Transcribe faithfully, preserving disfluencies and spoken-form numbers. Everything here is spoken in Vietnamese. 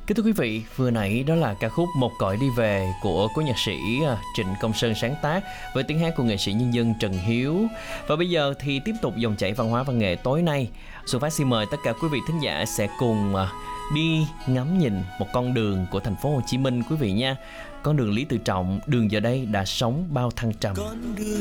Kính thưa quý vị, vừa nãy đó là ca khúc Một Cõi Đi Về của cố nhạc sĩ Trịnh Công Sơn sáng tác với tiếng hát của nghệ sĩ nhân dân Trần Hiếu. Và bây giờ thì tiếp tục dòng chảy văn hóa văn nghệ tối nay, Xuân Phát xin mời tất cả quý vị thính giả sẽ cùng đi ngắm nhìn một con đường của thành phố Hồ Chí Minh quý vị nha. Con đường Lý Tự Trọng, đường giờ đây đã sống bao thăng trầm.